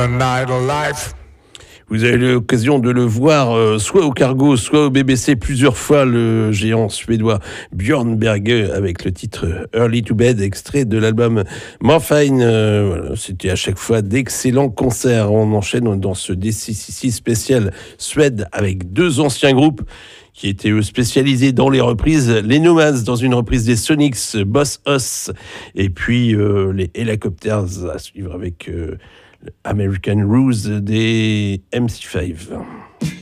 Night of Life. Vous avez eu l'occasion de le voir soit au Cargo, soit au BBC plusieurs fois, le géant suédois Björn Berge avec le titre Early to Bed, extrait de l'album Morphine. Voilà, c'était à chaque fois d'excellents concerts. On enchaîne dans ce DCCC spécial Suède avec deux anciens groupes qui étaient eux spécialisés dans les reprises. Les Nomads dans une reprise des Sonics, Boss Us, et puis les Helicopters à suivre avec American Ruse des MC5.